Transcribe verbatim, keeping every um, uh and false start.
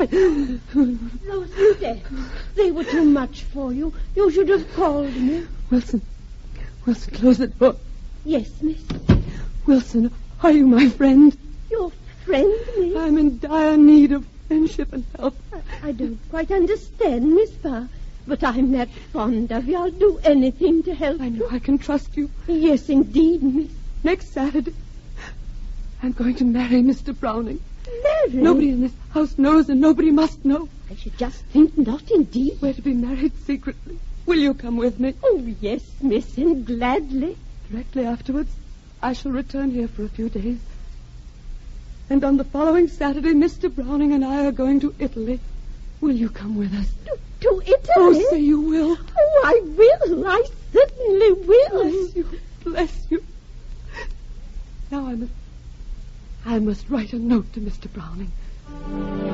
Those steps, they were too much for you. You should have called me. Wilson, Wilson, close the door. Yes, miss. Wilson, are you my friend? Your friend, miss? I'm in dire need of friendship and help. I, I don't quite understand, Miss Farr. But I'm that fond of you. I'll do anything to help I know you. I can trust you. Yes, indeed, miss. Next Saturday, I'm going to marry Mister Browning. Marry? Nobody in this house knows, and nobody must know. I should just think not, indeed. We're to be married secretly. Will you come with me? Oh, yes, miss, and gladly. Directly afterwards, I shall return here for a few days. And on the following Saturday, Mister Browning and I are going to Italy. Will you come with us? To, to Italy? Oh, say you will. Oh, I will. I certainly will. Bless you. Bless you. Now I must... I must write a note to Mister Browning.